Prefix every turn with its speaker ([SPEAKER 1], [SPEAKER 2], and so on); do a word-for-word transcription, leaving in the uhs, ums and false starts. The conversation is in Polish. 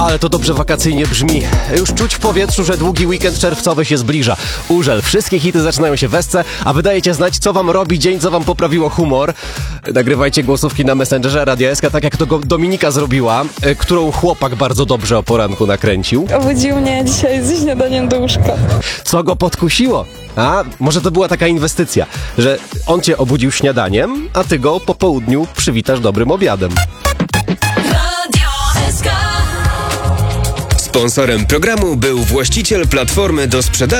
[SPEAKER 1] Ale to dobrze wakacyjnie brzmi. Już czuć w powietrzu, że długi weekend czerwcowy się zbliża. Urzel, wszystkie hity zaczynają się w esce, a wy dajecie znać, co wam robi dzień, co wam poprawiło humor. Nagrywajcie głosówki na Messengerze Radia S K, tak jak to go Dominika zrobiła, którą chłopak bardzo dobrze o poranku nakręcił.
[SPEAKER 2] Obudził mnie dzisiaj ze śniadaniem do łóżka.
[SPEAKER 1] Co go podkusiło? A może to była taka inwestycja, że on cię obudził śniadaniem, a ty go po południu przywitasz dobrym obiadem.
[SPEAKER 3] Sponsorem programu był właściciel platformy do sprzedaży